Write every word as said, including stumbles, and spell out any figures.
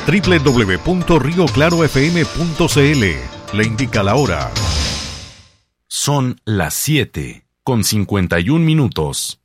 doble u doble u doble u punto rio claro f m punto c l. Le indica la hora. Son las siete con cincuenta y un minutos.